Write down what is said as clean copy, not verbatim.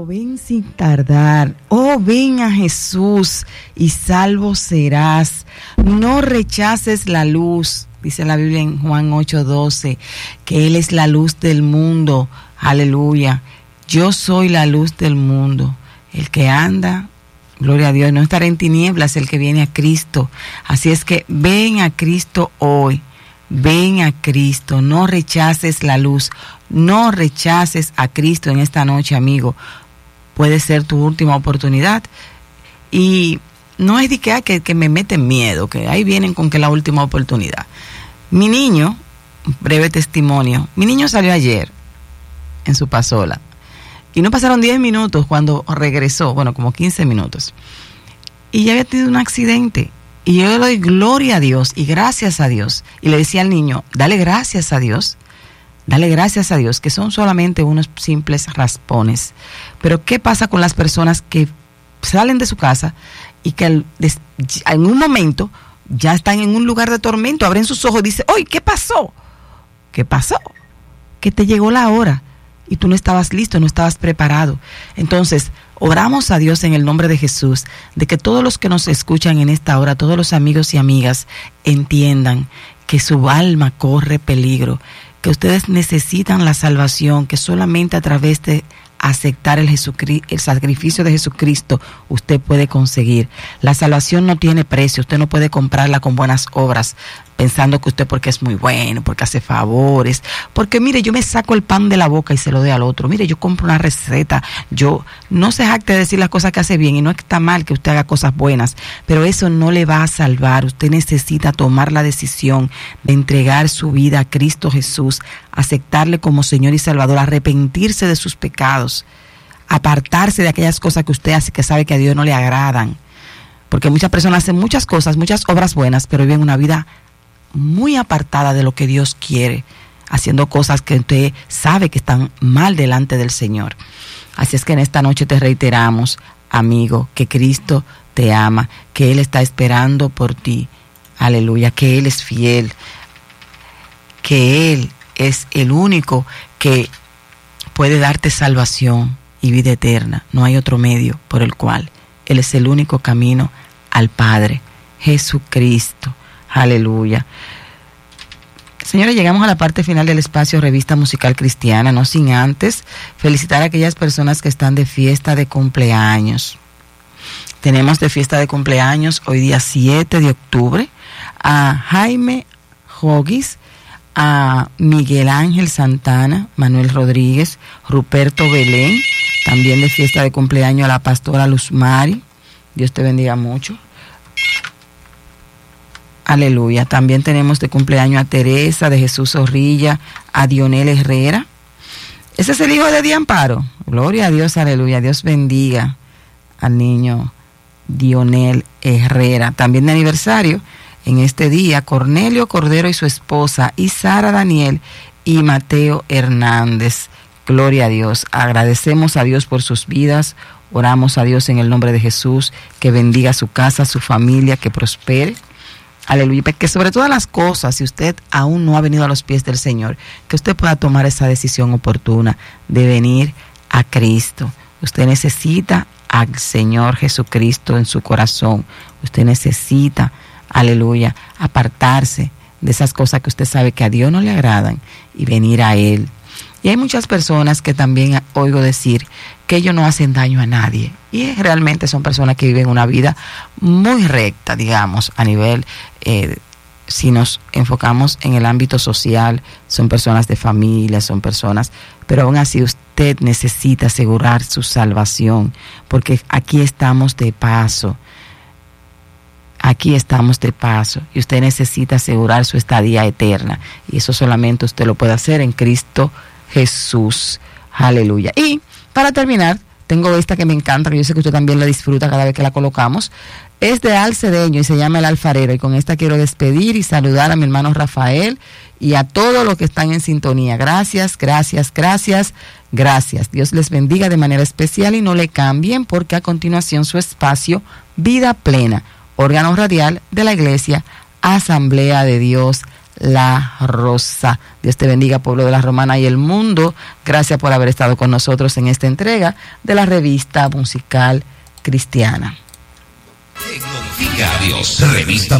ven sin tardar, oh ven a Jesús y salvo serás. No rechaces la luz, dice la Biblia en Juan 8:12, que Él es la luz del mundo, aleluya. Yo soy la luz del mundo, el que anda, gloria a Dios, no estará en tinieblas, el que viene a Cristo. Así es que ven a Cristo hoy, ven a Cristo, no rechaces la luz, no rechaces a Cristo en esta noche, amigo. Puede ser tu última oportunidad. Y no es de que me meten miedo, que ahí vienen con que la última oportunidad. Mi niño, breve testimonio, mi niño salió ayer en su pasola y no pasaron 10 minutos cuando regresó, bueno, como 15 minutos. Y ya había tenido un accidente. Y yo le doy gloria a Dios y gracias a Dios. Y le decía al niño, dale gracias a Dios que son solamente unos simples raspones. Pero ¿qué pasa con las personas que salen de su casa y que en un momento ya están en un lugar de tormento, abren sus ojos y dicen, ¡oye, qué pasó! ¿Qué pasó? Que te llegó la hora y tú no estabas listo, no estabas preparado. Entonces, oramos a Dios en el nombre de Jesús, de que todos los que nos escuchan en esta hora, todos los amigos y amigas, entiendan que su alma corre peligro, que ustedes necesitan la salvación, que solamente a través de aceptar el sacrificio de Jesucristo usted puede conseguir. La salvación no tiene precio, usted no puede comprarla con buenas obras, pensando que usted porque es muy bueno, porque hace favores, porque mire, yo me saco el pan de la boca y se lo doy al otro, mire, yo compro una receta, yo no se jacte de decir las cosas que hace bien, y no está mal que usted haga cosas buenas, pero eso no le va a salvar. Usted necesita tomar la decisión de entregar su vida a Cristo Jesús, aceptarle como Señor y Salvador, arrepentirse de sus pecados, apartarse de aquellas cosas que usted hace que sabe que a Dios no le agradan, porque muchas personas hacen muchas cosas, muchas obras buenas, pero viven una vida muy apartada de lo que Dios quiere, haciendo cosas que usted sabe que están mal delante del Señor. Así es que en esta noche te reiteramos, amigo, que Cristo te ama, que Él está esperando por ti, aleluya, que Él es fiel, que Él es el único que puede darte salvación y vida eterna. No hay otro medio por el cual. Él es el único camino al Padre, Jesucristo. Aleluya. Señores, llegamos a la parte final del espacio Revista Musical Cristiana, no sin antes felicitar a aquellas personas que están de fiesta de cumpleaños. Tenemos de fiesta de cumpleaños hoy día 7 de octubre a Jaime Jogis, a Miguel Ángel Santana, Manuel Rodríguez, Ruperto Belén, también de fiesta de cumpleaños a la pastora Luz Mari. Dios te bendiga mucho. Aleluya. También tenemos de cumpleaños a Teresa de Jesús Zorrilla, a Dionel Herrera. Ese es el hijo de Diamparo. Gloria a Dios, aleluya. Dios bendiga al niño Dionel Herrera. También de aniversario en este día, Cornelio Cordero y su esposa, y Sara Daniel y Mateo Hernández. Gloria a Dios. Agradecemos a Dios por sus vidas. Oramos a Dios en el nombre de Jesús, que bendiga su casa, su familia, que prospere. Aleluya, que sobre todas las cosas, si usted aún no ha venido a los pies del Señor, que usted pueda tomar esa decisión oportuna de venir a Cristo. Usted necesita al Señor Jesucristo en su corazón. Usted necesita, aleluya, apartarse de esas cosas que usted sabe que a Dios no le agradan y venir a Él. Y hay muchas personas que también oigo decir que ellos no hacen daño a nadie. Y realmente son personas que viven una vida muy recta, digamos, a nivel, si nos enfocamos en el ámbito social, son personas de familia, son personas, pero aún así usted necesita asegurar su salvación, porque aquí estamos de paso. Aquí estamos de paso y usted necesita asegurar su estadía eterna. Y eso solamente usted lo puede hacer en Cristo Jesús. Aleluya. Y para terminar, tengo esta que me encanta, que yo sé que usted también la disfruta cada vez que la colocamos. Es de Al Cedeño y se llama El Alfarero. Y con esta quiero despedir y saludar a mi hermano Rafael y a todos los que están en sintonía. Gracias, gracias, gracias, gracias. Dios les bendiga de manera especial y no le cambien, porque a continuación su espacio Vida Plena, órgano radial de la Iglesia Asamblea de Dios La Rosa. Dios te bendiga, pueblo de la Romana y el mundo. Gracias por haber estado con nosotros en esta entrega de la revista musical cristiana. Tecnología Dios, revista